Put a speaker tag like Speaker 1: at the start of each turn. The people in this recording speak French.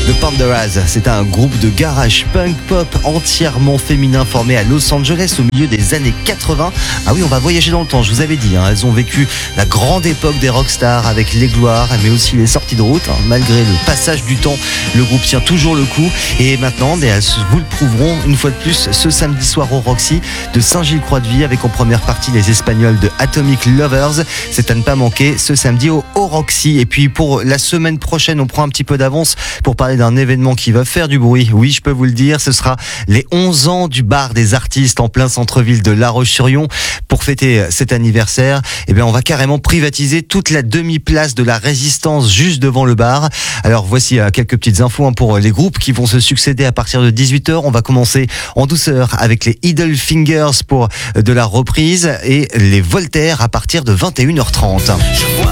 Speaker 1: The Pandoras, c'est un groupe de garage punk pop entièrement féminin formé à Los Angeles au milieu des années 80. Ah oui, on va voyager dans le temps, je vous avais dit, elles ont vécu la grande époque des rockstars avec les gloires, mais aussi les sorties de route. Malgré le passage du temps, le groupe tient toujours le coup. Et maintenant, elles vous le prouveront une fois de plus ce samedi soir au Roxy de Saint-Gilles-Croix-de-Vie avec en première partie les Espagnols de Atomic Lovers. C'est à ne pas manquer ce samedi au Roxy. Et puis pour la semaine prochaine, on prend un petit peu d'avance pour parler d'un événement qui va faire du bruit. Oui, je peux vous le dire, ce sera les 11 ans du bar des artistes en plein centre-ville de La Roche-sur-Yon. Pour fêter cet anniversaire, on va carrément privatiser toute la demi-place de la Résistance juste devant le bar. Alors voici quelques petites infos pour les groupes qui vont se succéder à partir de 18h. On va commencer en douceur avec les Idle Fingers pour de la reprise et les Voltaire à partir de 21h30.
Speaker 2: Je vois